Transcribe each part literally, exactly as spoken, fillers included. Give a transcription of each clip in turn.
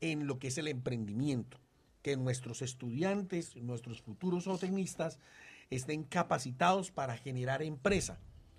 en lo que es el emprendimiento, que nuestros estudiantes, nuestros futuros zootecnistas estén capacitados para generar empresa,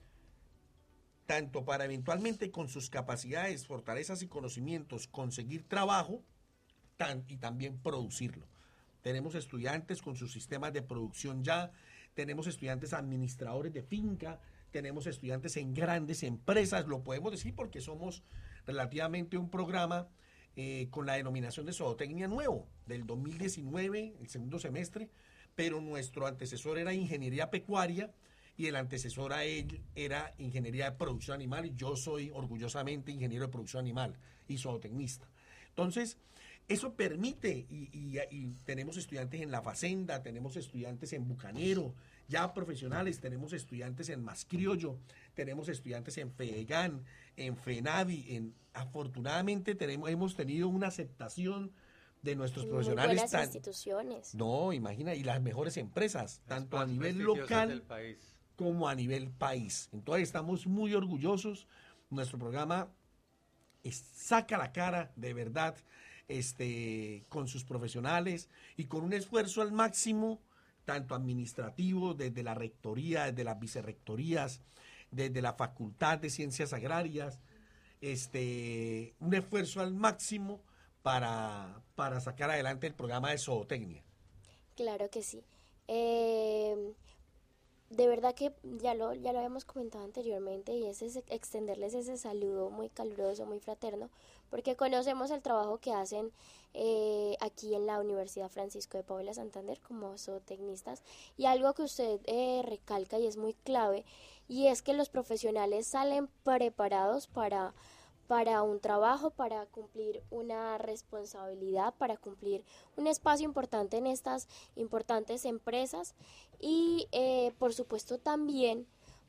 tanto para eventualmente con sus capacidades, fortalezas y conocimientos conseguir trabajo tan, y también producirlo. Tenemos estudiantes con sus sistemas de producción ya, tenemos estudiantes administradores de finca, tenemos estudiantes en grandes empresas, lo podemos decir porque somos relativamente un programa eh, con la denominación de zootecnia nuevo, del dos mil diecinueve, el segundo semestre, pero nuestro antecesor era ingeniería pecuaria y el antecesor a él era ingeniería de producción animal y yo soy orgullosamente ingeniero de producción animal y zootecnista. Entonces, eso permite, y, y, y tenemos estudiantes en La Facenda, tenemos estudiantes en Bucanero, ya profesionales, tenemos estudiantes en Más Criollo, tenemos estudiantes en FEDEGAN, en FENAVI, en, afortunadamente tenemos, hemos tenido una aceptación de nuestros Muy profesionales. buenas tan, instituciones. No, imagina, y las mejores empresas, Las tanto a más nivel prestigiosas local del país. como a nivel país. Entonces estamos muy orgullosos, nuestro programa es, saca la cara de verdad, este, con sus profesionales y con un esfuerzo al máximo, tanto administrativo, desde la rectoría, desde las vicerrectorías, desde la Facultad de Ciencias Agrarias, este, un esfuerzo al máximo para, para sacar adelante el programa de zootecnia. Claro que sí. Eh, de verdad que ya lo, ya lo habíamos comentado anteriormente y es ese, extenderles ese saludo muy caluroso, muy fraterno, porque conocemos el trabajo que hacen eh, aquí en la Universidad Francisco de Paula Santander como zootecnistas, y algo que usted eh, recalca y es muy clave, y es que los profesionales salen preparados para para un trabajo, para cumplir una responsabilidad, para cumplir un espacio importante en estas importantes empresas y eh, por supuesto también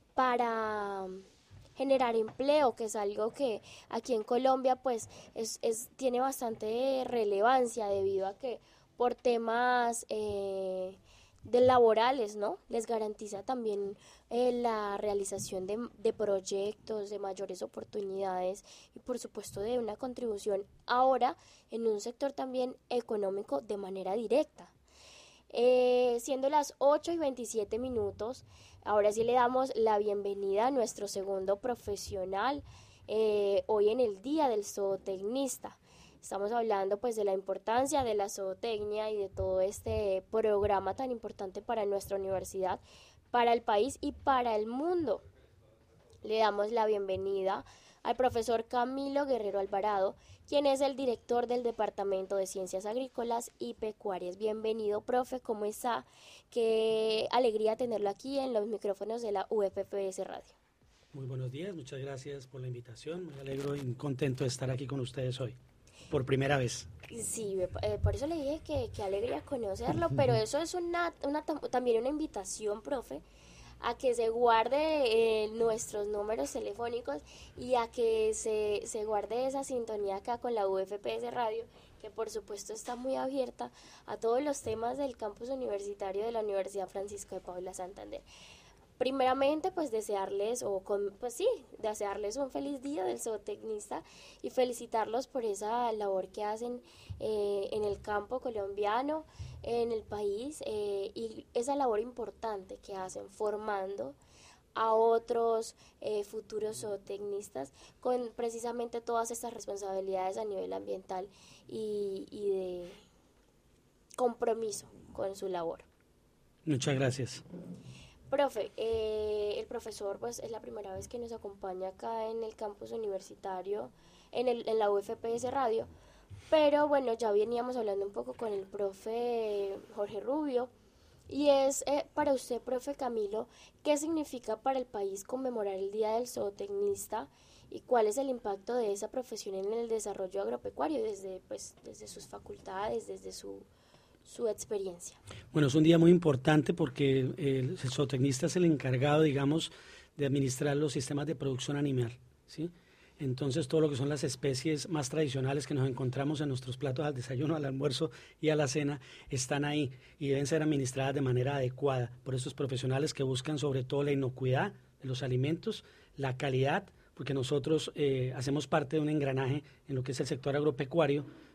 para generar empleo, que es algo que aquí en Colombia pues es, es tiene bastante relevancia debido a que por temas eh, de laborales, ¿no? Les garantiza también eh, la realización de, de proyectos, de mayores oportunidades y por supuesto de una contribución ahora en un sector también económico de manera directa. Eh, siendo las ocho y veintisiete minutos, ahora sí le damos la bienvenida a nuestro segundo profesional eh, hoy en el Día del Zootecnista. Estamos hablando pues de la importancia de la zootecnia y de todo este programa tan importante para nuestra universidad, para el país y para el mundo. Le damos la bienvenida al profesor Camilo Guerrero Alvarado, quien es el director del Departamento de Ciencias Agrícolas y Pecuarias. Bienvenido, profe, ¿cómo está? Qué alegría tenerlo aquí en los micrófonos de la U F P S Radio. Muy buenos días, muchas gracias por la invitación. Me alegro y contento de estar aquí con ustedes hoy, por primera vez. Sí, eh, por eso le dije que, que alegría conocerlo, pero eso es una, una también una invitación, profe, a que se guarde eh, nuestros números telefónicos y a que se, se guarde esa sintonía acá con la U F P S Radio, que por supuesto está muy abierta a todos los temas del campus universitario de la Universidad Francisco de Paula Santander. Primeramente, pues desearles, o con, pues sí, desearles un feliz día del zootecnista y felicitarlos por esa labor que hacen eh, en el campo colombiano, en el país, eh, y esa labor importante que hacen formando a otros eh, futuros zootecnistas con precisamente todas estas responsabilidades a nivel ambiental y, y de compromiso con su labor. Muchas gracias. Profe, eh, el profesor pues es la primera vez que nos acompaña acá en el campus universitario, en, el, en la U F P S Radio, pero bueno, ya veníamos hablando un poco con el profe Jorge Rubio, y es eh, para usted, profe Camilo, ¿qué significa para el país conmemorar el Día del Zootecnista y cuál es el impacto de esa profesión en el desarrollo agropecuario desde, pues, desde sus facultades, desde su... su experiencia? Bueno, es un día muy importante porque el zootecnista es el encargado, digamos, de administrar los sistemas de producción animal, ¿sí? Entonces, todo lo que son las especies más tradicionales que nos encontramos en nuestros platos al desayuno, al almuerzo y a la cena, están ahí y deben ser administradas de manera adecuada por estos profesionales que buscan sobre todo la inocuidad de los alimentos, la calidad, porque nosotros eh, hacemos parte de un engranaje en lo que es el sector agropecuario,